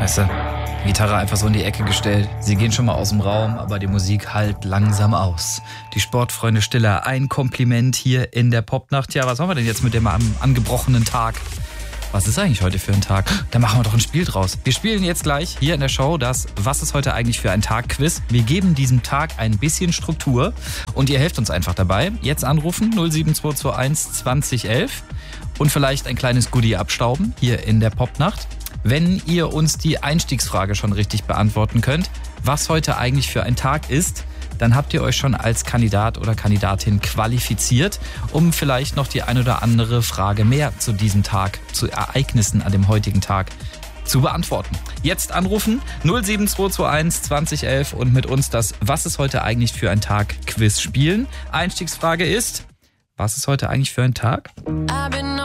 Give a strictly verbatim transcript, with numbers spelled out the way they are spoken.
Weißt du, Gitarre einfach so in die Ecke gestellt. Sie gehen schon mal aus dem Raum, aber die Musik hallt langsam aus. Die Sportfreunde Stiller, ein Kompliment hier in der Popnacht. Ja, was haben wir denn jetzt mit dem angebrochenen Tag? Was ist eigentlich heute für ein Tag? Da machen wir doch ein Spiel draus. Wir spielen jetzt gleich hier in der Show das Was ist heute eigentlich für ein Tag-Quiz. Wir geben diesem Tag ein bisschen Struktur und ihr helft uns einfach dabei. Jetzt anrufen null sieben zwei zwei eins zwanzig elf und vielleicht ein kleines Goodie abstauben hier in der Popnacht. Wenn ihr uns die Einstiegsfrage schon richtig beantworten könnt, was heute eigentlich für ein Tag ist, dann habt ihr euch schon als Kandidat oder Kandidatin qualifiziert, um vielleicht noch die ein oder andere Frage mehr zu diesem Tag, zu Ereignissen an dem heutigen Tag zu beantworten. Jetzt anrufen null sieben zwei zwei eins zwanzig elf und mit uns das Was ist heute eigentlich für ein Tag Quiz spielen. Einstiegsfrage ist, was ist heute eigentlich für ein Tag?